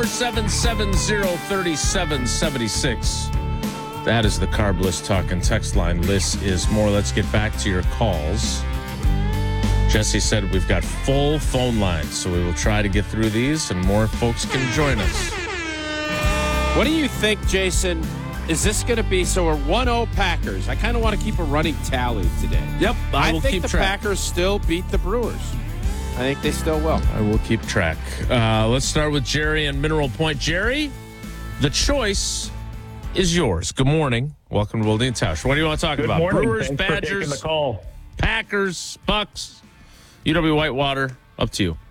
877-770-3776. That is the Carb List Talk and text line. List is more. Let's get back to your calls. Jesse said we've got full phone lines, so we will try to get through these and more folks can join us. What do you think, Jason? Is this going to be, so we're 1-0 Packers. I kind of want to keep a running tally today. Yep, I will think keep the track. Packers still beat the Brewers. I think they still will. I will keep track. Let's start with Jerry and Mineral Point. Jerry, the choice is yours. Good morning. Welcome to Wilde and Tausch. What do you want to talk about? Morning. Brewers, Thanks Badgers, for taking the call. Packers, Bucks, UW Whitewater. Up to you.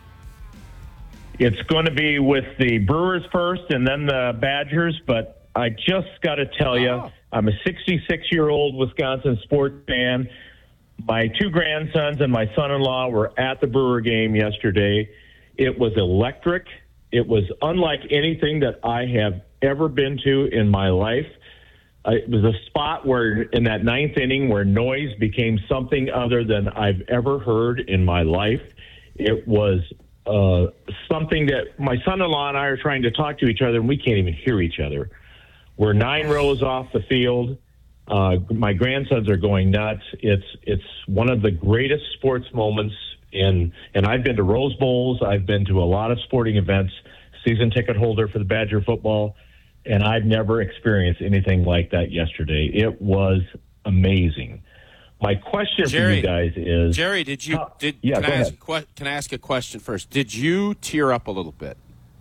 It's going to be with the Brewers first and then the Badgers, but I just got to tell you, I'm a 66-year-old Wisconsin sports fan. My two grandsons and my son-in-law were at the Brewer game yesterday. It was electric. It was unlike anything that I have ever been to in my life. It was a spot where, in that ninth inning, where noise became something other than I've ever heard in my life. It was something that my son-in-law and I are trying to talk to each other, and we can't even hear each other. We're 9 rows off the field. My grandsons are going nuts. It's one of the greatest sports moments and I've been to Rose Bowls. I've been to a lot of sporting events, season ticket holder for the Badger football, and I've never experienced anything like that yesterday. It was amazing. My question for you guys is, Jerry, can I ask a question first? Did you tear up a little bit?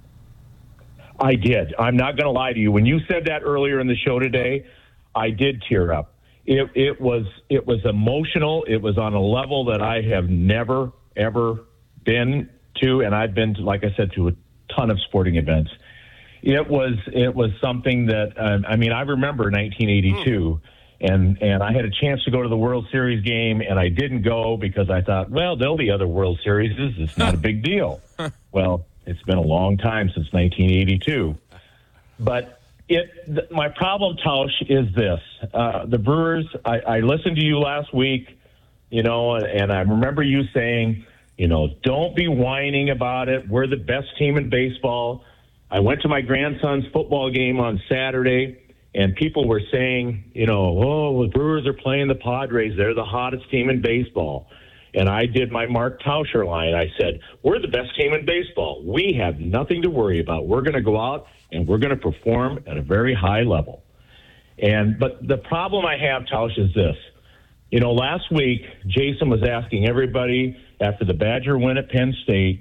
I did. I'm not going to lie to you. When you said that earlier in the show today, I did tear up. It was emotional. It was on a level that I have never, ever been to, and I've been, like I said, to a ton of sporting events. It was something that, I remember 1982, and I had a chance to go to the World Series game, and I didn't go because I thought, well, there'll be other World Series. It's not a big deal. Well, it's been a long time since 1982. But my problem, Tausch, is this. The Brewers, I listened to you last week, and I remember you saying, don't be whining about it. We're the best team in baseball. I went to my grandson's football game on Saturday, and people were saying, the Brewers are playing the Padres. They're the hottest team in baseball. And I did my Mark Tauscher line. I said, we're the best team in baseball. We have nothing to worry about. We're going to go out and we're going to perform at a very high level. But the problem I have, Tausch, is this. Last week, Jason was asking everybody after the Badger win at Penn State,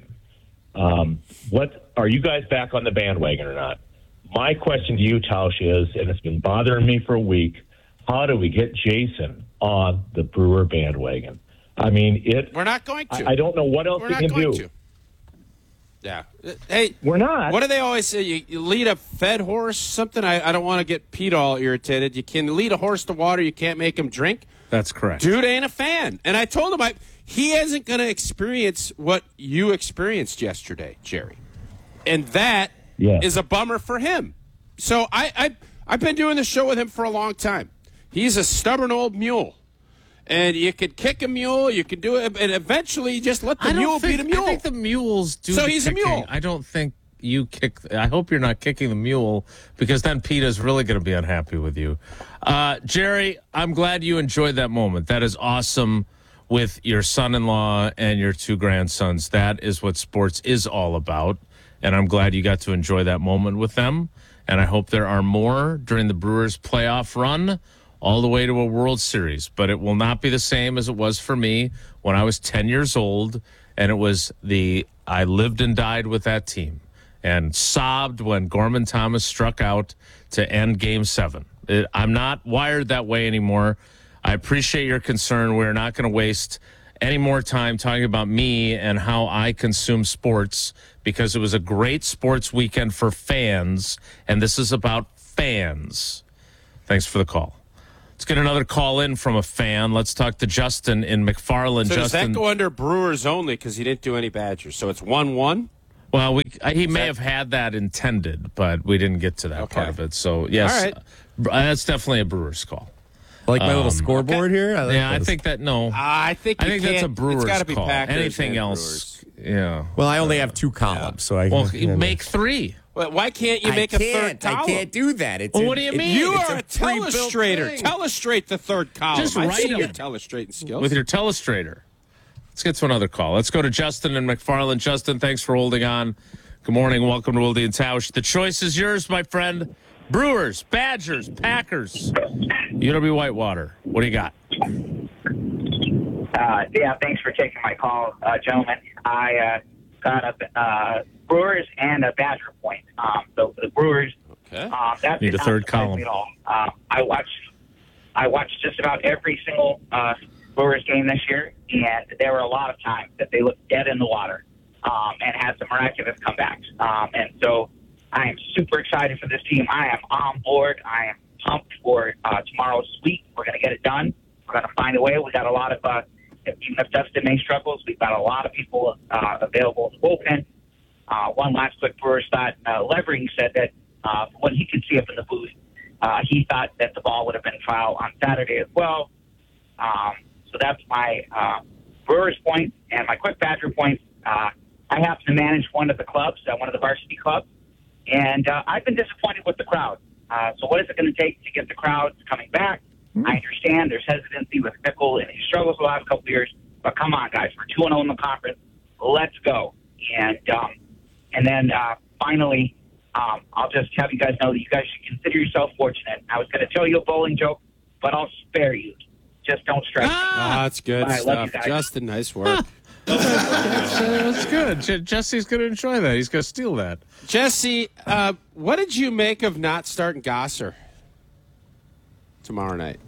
what are you guys back on the bandwagon or not? My question to you, Tausch, is, and it's been bothering me for a week, how do we get Jason on the Brewer bandwagon? We're not going to. I don't know what else we can do. To. Yeah. Hey, we're not. What do they always say? You lead a fed horse, something? I don't want to get Pete all irritated. You can lead a horse to water, you can't make him drink. That's correct. Dude ain't a fan. And I told him he isn't going to experience what you experienced yesterday, Jerry. And that is a bummer for him. So I've been doing the show with him for a long time. He's a stubborn old mule. And you could kick a mule, you could do it, and eventually you just let the mule beat a mule. I think the mules do. So he's kicking. a mule. I don't think you kick. I hope you're not kicking the mule, because then PETA's really going to be unhappy with you. Jerry, I'm glad you enjoyed that moment. That is awesome with your son-in-law and your two grandsons. That is what sports is all about, and I'm glad you got to enjoy that moment with them. And I hope there are more during the Brewers' playoff run, all the way to a World Series. But it will not be the same as it was for me when I was 10 years old, and I lived and died with that team and sobbed when Gorman Thomas struck out to end Game 7. I'm not wired that way anymore. I appreciate your concern. We're not going to waste any more time talking about me and how I consume sports, because it was a great sports weekend for fans, and this is about fans. Thanks for the call. Let's get another call in from a fan. Let's talk to Justin in McFarland. So Justin, does that go under Brewers only because he didn't do any Badgers? So it's 1-1? Well, he may have had that intended, but we didn't get to that part of it. So, yes, all right. That's definitely a Brewers call. Like my little scoreboard here? I think that, no. I think that's a Brewers it's gotta be call. Packers Anything and else, Brewers. yeah. Well, I only have 2 columns, so I Make 3. Well, why can't you make a third column? I can't do that. What do you mean? You It's are a pre-built telestrator. thing. Telestrate the third column. Just I write see your them. telestrating skills. With your telestrator. Let's get to another call. Let's go to Justin and McFarland. Justin, thanks for holding on. Good morning. Welcome to Wilde and Tausch. The choice is yours, my friend. Brewers, Badgers, Packers, UW Whitewater. What do you got? Thanks for taking my call, gentlemen. I got a Brewers and a Badger point. So for the Brewers, that Need did a not third surprise column. me at all. I watched just about every single Brewers game this year, and there were a lot of times that they looked dead in the water and had some miraculous comebacks. And so I am super excited for this team. I am on board. I am pumped for tomorrow's sweep. We're going to get it done. We're going to find a way. We got a lot of, even if Dustin May struggles, we've got a lot of people available in the bullpen. One last quick Brewers thought. Levering said that from what he could see up in the booth, he thought that the ball would have been foul on Saturday as well. So that's my Brewers point. And my quick Badger point, I happen to manage one of the clubs, one of the varsity clubs, and I've been disappointed with the crowd. So what is it going to take to get the crowd coming back? I understand there's hesitancy with Fickle, and he struggles the last couple of years. But come on, guys, we're 2-0 in the conference. Let's go. And then finally, I'll just have you guys know that you guys should consider yourself fortunate. I was going to tell you a bowling joke, but I'll spare you. Just don't stress. That's good I love you stuff. guys. Justin, nice work. That's good. Jesse's going to enjoy that. He's going to steal that. Jesse, what did you make of not starting Gosser tomorrow night?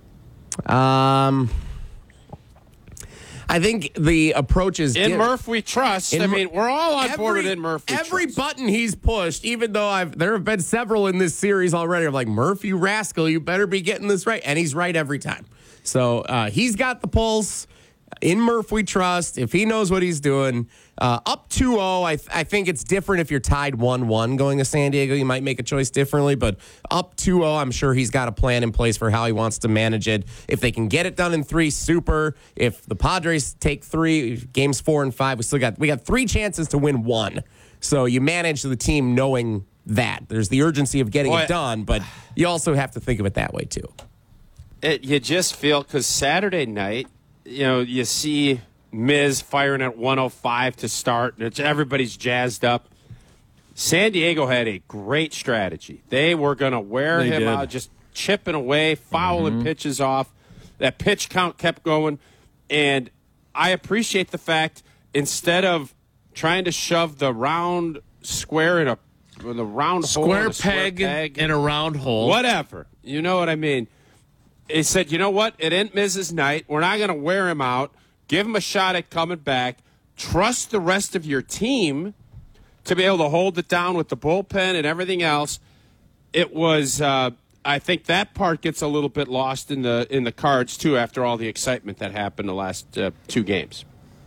I think the approach is In Murph we trust. In I Mur- mean, we're all on board with In Murph we Every trust. button he's pushed, even though there have been several in this series already. I'm like, Murph, you rascal, you better be getting this right. And he's right every time. So he's got the pulse. In Murph we trust. If he knows what he's doing. Up 2-0, I think it's different if you're tied 1-1 going to San Diego. You might make a choice differently. But up 2-0, I'm sure he's got a plan in place for how he wants to manage it. If they can get it done in 3, super. If the Padres take 3, games 4 and 5, we got 3 chances to win 1. So you manage the team knowing that. There's the urgency of getting it done, but you also have to think of it that way too. You just feel, because Saturday night, you see Miz firing at 105 to start. Everybody's jazzed up. San Diego had a great strategy. They were going to wear him out, just chipping away, fouling pitches off. That pitch count kept going. And I appreciate the fact, instead of trying to shove the round square in the round Square hole, peg in a round hole. whatever. You know what I mean? He said, you know what? It ain't Miz's night. We're not going to wear him out. Give him a shot at coming back. Trust the rest of your team to be able to hold it down with the bullpen and everything else. It was, I think that part gets a little bit lost in the cards, too, after all the excitement that happened the last 2 games.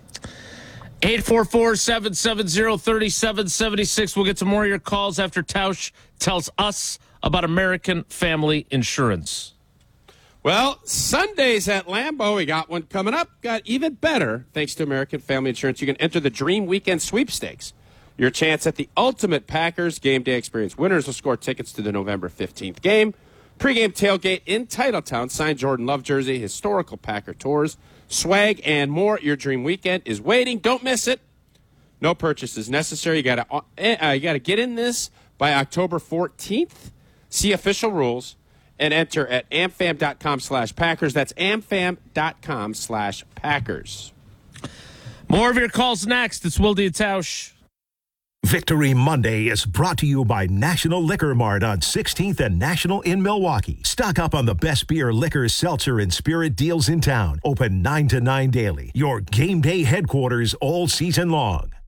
844-770-3776. We'll get to more of your calls after Tausch tells us about American Family Insurance. Well, Sundays at Lambeau, we got one coming up. Got even better thanks to American Family Insurance. You can enter the Dream Weekend Sweepstakes. Your chance at the ultimate Packers game day experience. Winners will score tickets to the November 15th game. Pre-game tailgate in Titletown. Signed Jordan Love jersey, historical Packer tours, swag, and more. Your Dream Weekend is waiting. Don't miss it. No purchase is necessary. You got to get in this by October 14th. See official rules. And enter at amfam.com/Packers. That's amfam.com/Packers. More of your calls next. It's Wilde and Tausch. Victory Monday is brought to you by National Liquor Mart on 16th and National in Milwaukee. Stock up on the best beer, liquor, seltzer, and spirit deals in town. Open 9 to 9 daily. Your game day headquarters all season long.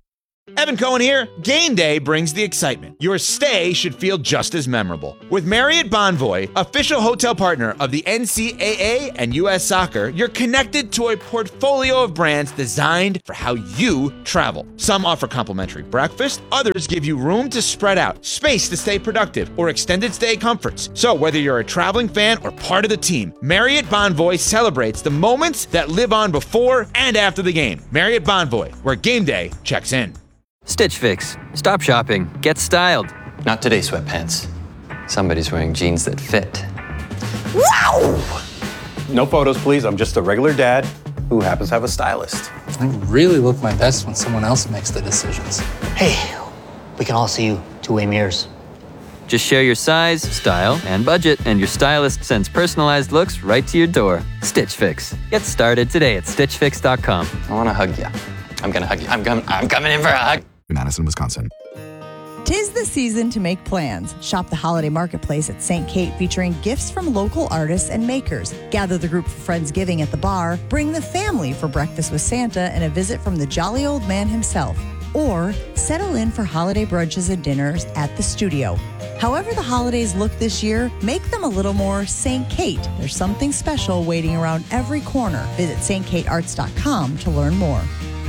Evan Cohen here. Game day brings the excitement. Your stay should feel just as memorable. With Marriott Bonvoy, official hotel partner of the NCAA and U.S. Soccer, you're connected to a portfolio of brands designed for how you travel. Some offer complimentary breakfast, others give you room to spread out, space to stay productive, or extended stay comforts. So whether you're a traveling fan or part of the team, Marriott Bonvoy celebrates the moments that live on before and after the game. Marriott Bonvoy, where game day checks in. Stitch Fix. Stop shopping. Get styled. Not today, sweatpants. Somebody's wearing jeans that fit. Wow! No photos, please. I'm just a regular dad who happens to have a stylist. I really look my best when someone else makes the decisions. Hey, we can all see you two-way mirrors. Just share your size, style, and budget, and your stylist sends personalized looks right to your door. Stitch Fix. Get started today at StitchFix.com. I want to hug you. I'm going to hug you. I'm coming in for a hug. Madison, Wisconsin. 'Tis the season to make plans. Shop the holiday marketplace at St. Kate featuring gifts from local artists and makers. Gather the group for Friendsgiving at the bar. Bring the family for breakfast with Santa and a visit from the jolly old man himself. Or settle in for holiday brunches and dinners at the studio. However the holidays look this year, make them a little more St. Kate. There's something special waiting around every corner. Visit stkatearts.com to learn more.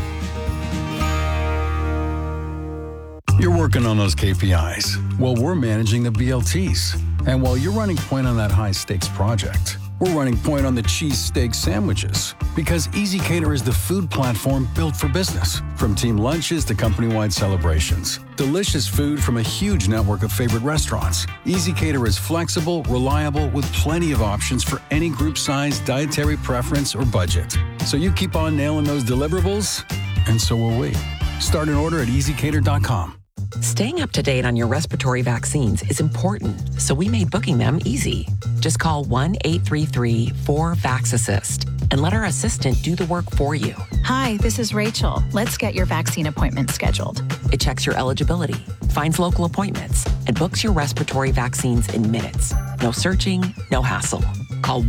You're working on those KPIs. Well, we're managing the BLTs. And while you're running point on that high-stakes project, we're running point on the cheesesteak sandwiches. Because ezCater is the food platform built for business. From team lunches to company-wide celebrations. Delicious food from a huge network of favorite restaurants. ezCater is flexible, reliable, with plenty of options for any group size, dietary preference, or budget. So you keep on nailing those deliverables, and so will we. Start an order at ezcater.com. Staying up to date on your respiratory vaccines is important, so we made booking them easy. Just call 1-833-4VAX-ASSIST and let our assistant do the work for you. Hi, this is Rachel. Let's get your vaccine appointment scheduled. It checks your eligibility, finds local appointments, and books your respiratory vaccines in minutes. No searching, no hassle. Call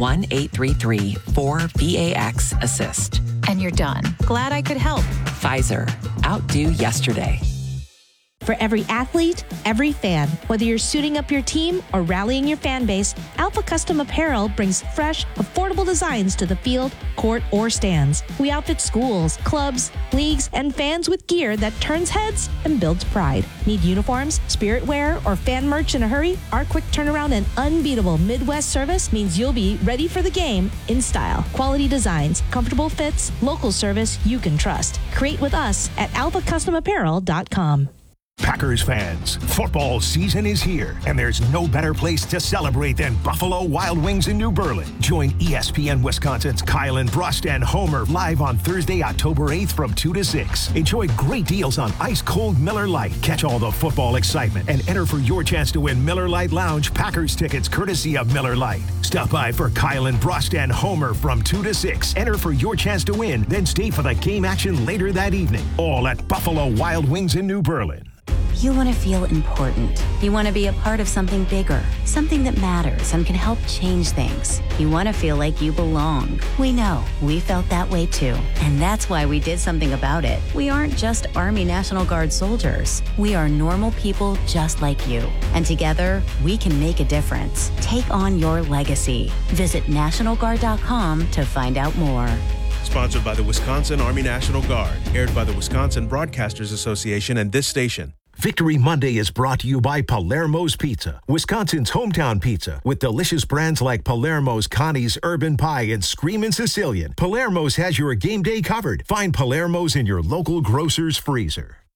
1-833-4VAX-ASSIST. And you're done. Glad I could help. Pfizer. Outdo yesterday. For every athlete, every fan, whether you're suiting up your team or rallying your fan base, Alpha Custom Apparel brings fresh, affordable designs to the field, court, or stands. We outfit schools, clubs, leagues, and fans with gear that turns heads and builds pride. Need uniforms, spirit wear, or fan merch in a hurry? Our quick turnaround and unbeatable Midwest service means you'll be ready for the game in style. Quality designs, comfortable fits, local service you can trust. Create with us at alphacustomapparel.com. Packers fans, football season is here, and there's no better place to celebrate than Buffalo Wild Wings in New Berlin. Join ESPN Wisconsin's Kyle and Brust and Homer live on Thursday, October 8th from 2 to 6. Enjoy great deals on ice-cold Miller Lite. Catch all the football excitement and enter for your chance to win Miller Lite Lounge Packers tickets courtesy of Miller Lite. Stop by for Kyle and Brust and Homer from 2 to 6. Enter for your chance to win, then stay for the game action later that evening. All at Buffalo Wild Wings in New Berlin. You want to feel important. You want to be a part of something bigger, something that matters and can help change things. You want to feel like you belong. We know. We felt that way too. And that's why we did something about it. We aren't just Army National Guard soldiers. We are normal people just like you. And together, we can make a difference. Take on your legacy. Visit NationalGuard.com to find out more. Sponsored by the Wisconsin Army National Guard. Aired by the Wisconsin Broadcasters Association and this station. Victory Monday is brought to you by Palermo's Pizza, Wisconsin's hometown pizza, with delicious brands like Palermo's Connie's Urban Pie and Screamin' Sicilian. Palermo's has your game day covered. Find Palermo's in your local grocer's freezer.